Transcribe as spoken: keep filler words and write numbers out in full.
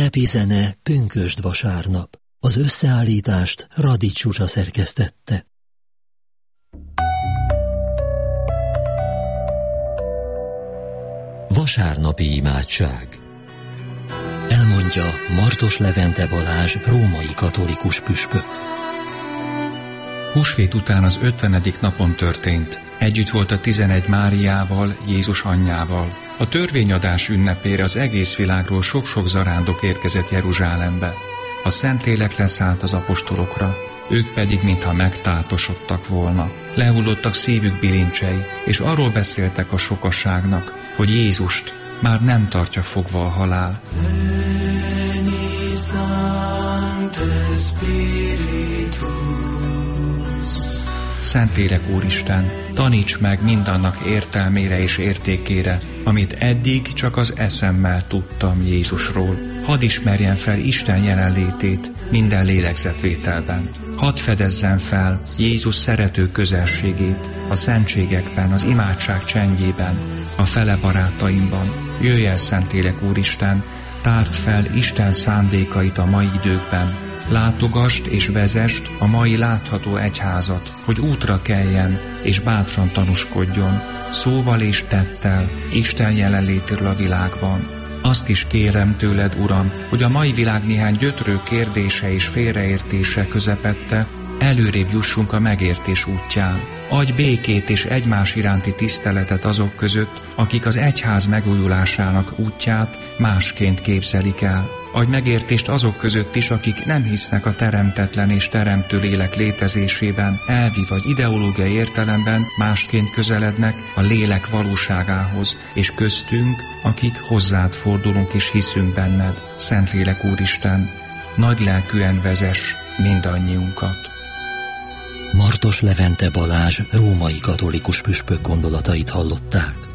Ünnepi zene pünkösd vasárnap. Az összeállítást Radics Zsuzsa szerkesztette. Vasárnapi imádság. Elmondja Martos Levente Balázs, római katolikus püspök. Húsvét után az ötvenedik napon történt. Együtt volt a tizenegy Máriával, Jézus anyjával. A törvényadás ünnepére az egész világról sok-sok zarándok érkezett Jeruzsálembe. A Szentlélek leszállt az apostolokra, ők pedig mintha megtátosodtak volna. Lehullottak szívük bilincsei, és arról beszéltek a sokasságnak, hogy Jézust már nem tartja fogva a halál. Szentlélek Úristen, taníts meg mindannak értelmére és értékére, amit eddig csak az eszemmel tudtam Jézusról. Hadd ismerjen fel Isten jelenlétét minden lélegzetvételben. Hadd fedezzem fel Jézus szerető közelségét a szentségekben, az imádság csendjében, a fele barátaimban. Jöjj el, Szentlélek Úristen, tárd fel Isten szándékait a mai időkben. Látogasd és vezest a mai látható egyházat, hogy útra keljen és bátran tanúskodjon, szóval és tettel Isten jelenlétéről a világban. Azt is kérem tőled, Uram, hogy a mai világ néhány gyötrő kérdése és félreértése közepette előrébb jussunk a megértés útján. Adj békét és egymás iránti tiszteletet azok között, akik az egyház megújulásának útját másként képzelik el. Adj megértést azok között is, akik nem hisznek a teremtetlen és teremtő lélek létezésében, elvi vagy ideológiai értelemben másként közelednek a lélek valóságához, és köztünk, akik hozzád fordulunk és hiszünk benned. Szentlélek Úristen, nagy lelkűen vezess mindannyiunkat. Martos Levente Balázs, római katolikus püspök gondolatait hallották.